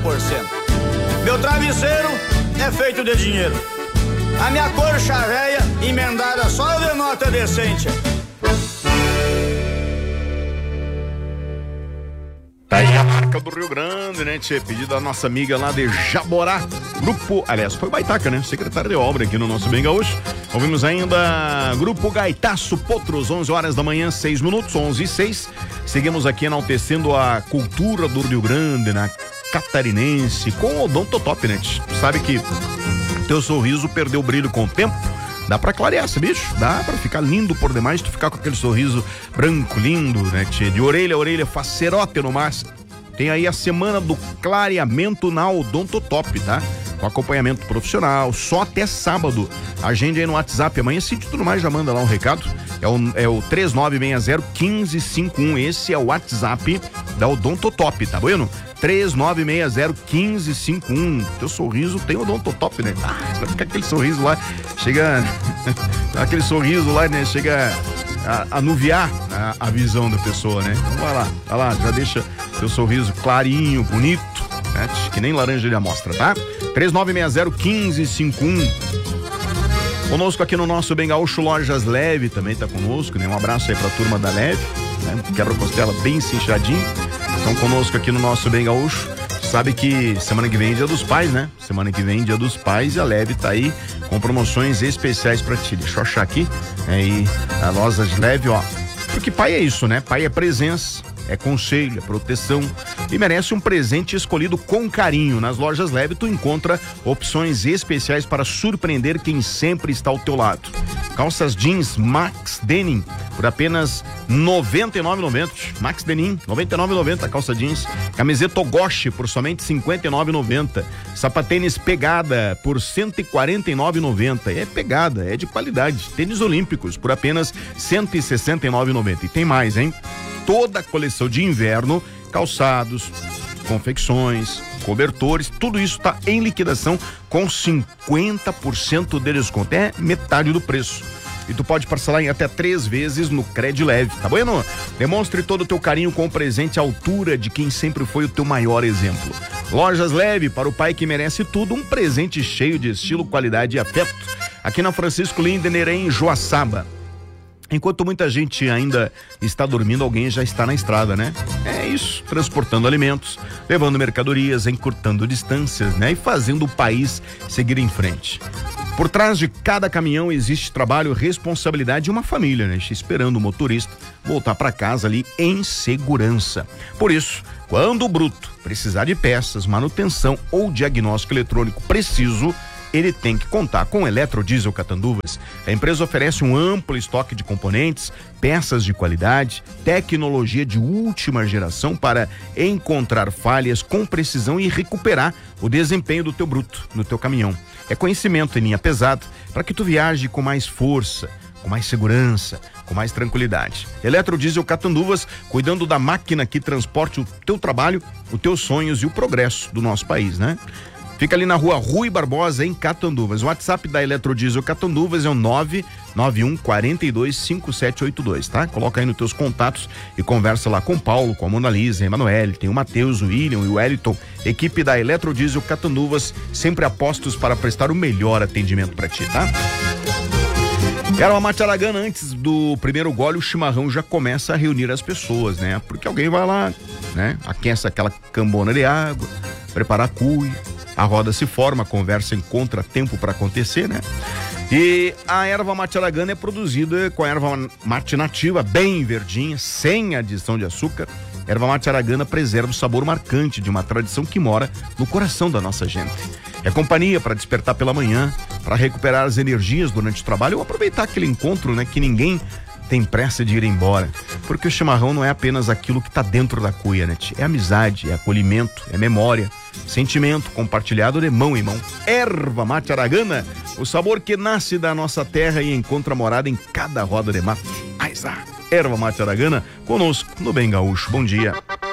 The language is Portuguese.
Meu travesseiro é feito de dinheiro. A minha coxa véia emendada só de nota decente. Tá aí a marca do Rio Grande, né, tchê? Pedido da nossa amiga lá de Jaborá. Grupo, aliás, foi o Baitaca, né? Secretário de obra aqui no nosso Bem Gaúcho. Ouvimos ainda Grupo Gaitaço Potros, 11 horas da manhã, 6 minutos, 11:06. Seguimos aqui enaltecendo a cultura do Rio Grande, né? Catarinense, com o Odontotop, né? Sabe que teu sorriso perdeu o brilho com o tempo. Dá pra clarear esse bicho, dá pra ficar lindo por demais, tu ficar com aquele sorriso branco, lindo, né, tchê? De orelha a orelha, facerote no máximo. Tem aí a semana do clareamento na Odontotop, tá? Com acompanhamento profissional, só até sábado. Agende aí no WhatsApp, amanhã se tudo mais já manda lá um recado. É o 3960-1551, esse é o WhatsApp da Odontotop, tá bueno? 3960-1551. Teu sorriso tem Odontotop, né? Vai ficar aquele sorriso lá, chega... aquele sorriso lá, né? Chega a anuviar a visão da pessoa, né? Então vai lá, já deixa teu sorriso clarinho, bonito, né? Que nem laranja de amostra, tá? 3960-1551. Conosco aqui no nosso Bem Gaúcho, Lojas Leve também tá conosco, né? Um abraço aí pra turma da Leve, né? Quebra-costela bem cinchadinho. Estão conosco aqui no nosso Bem Gaúcho. Sabe que semana que vem é Dia dos Pais, né? Semana que vem é Dia dos Pais e a Leve tá aí com promoções especiais pra ti. Deixa eu achar aqui. E a Lojas Leve, ó. Porque pai é isso, né? Pai é presença, é conselho, é proteção e merece um presente escolhido com carinho. Nas Lojas Leve tu encontra opções especiais para surpreender quem sempre está ao teu lado. Calças jeans Max Denim por apenas R$ 99,90. Max Denim, R$ 99,90 a calça jeans. Camiseta Ogoshi por somente R$ 59,90. Sapatênis Pegada por R$ 149,90. É pegada, é de qualidade. Tênis Olímpicos por apenas R$ 169,90. E tem mais, hein? Toda a coleção de inverno, calçados, confecções, cobertores, tudo isso está em liquidação com 50% de desconto. É metade do preço. E tu pode parcelar em até 3 vezes no Cred Leve, tá bueno? Demonstre todo o teu carinho com o presente à altura de quem sempre foi o teu maior exemplo. Lojas Leve, para o pai que merece tudo, um presente cheio de estilo, qualidade e afeto. Aqui na Francisco Lindner, em Joaçaba. Enquanto muita gente ainda está dormindo, alguém já está na estrada, né? É isso, transportando alimentos, levando mercadorias, encurtando distâncias, né? E fazendo o país seguir em frente. Por trás de cada caminhão existe trabalho, responsabilidade e uma família, né? Esperando o motorista voltar para casa ali em segurança. Por isso, quando o bruto precisar de peças, manutenção ou diagnóstico eletrônico preciso, ele tem que contar com Eletrodiesel Catanduvas. A empresa oferece um amplo estoque de componentes, peças de qualidade, tecnologia de última geração para encontrar falhas com precisão e recuperar o desempenho do teu bruto no teu caminhão. É conhecimento em linha pesada para que tu viaje com mais força, com mais segurança, com mais tranquilidade. Eletrodiesel Catanduvas, cuidando da máquina que transporte o teu trabalho, os teus sonhos e o progresso do nosso país, né? Fica ali na rua Rui Barbosa, em Catanduvas. O WhatsApp da Eletrodiesel Catanduvas é o 991425782, tá? Coloca aí nos teus contatos e conversa lá com o Paulo, com a Mona Lisa, a Emanuele, tem o Matheus, o William e o Wellington. Equipe da Eletrodiesel Catanduvas, sempre apostos para prestar o melhor atendimento para ti, tá? Erva Mate Aragana, antes do primeiro gole, o chimarrão já começa a reunir as pessoas, né? Porque alguém vai lá, né? Aquece aquela cambona de água, prepara a cuia. A roda se forma, a conversa encontra tempo para acontecer, né? E a erva mate aragana é produzida com a erva mate nativa, bem verdinha, sem adição de açúcar. Erva mate aragana preserva o sabor marcante de uma tradição que mora no coração da nossa gente. É companhia para despertar pela manhã, para recuperar as energias durante o trabalho ou aproveitar aquele encontro, né, que ninguém tem pressa de ir embora, porque o chimarrão não é apenas aquilo que tá dentro da cuia, né? É amizade, é acolhimento, é memória, sentimento compartilhado de mão em mão. Erva mate aragana, o sabor que nasce da nossa terra e encontra morada em cada roda de mate. Erva mate aragana, conosco no Bem Gaúcho. Bom dia.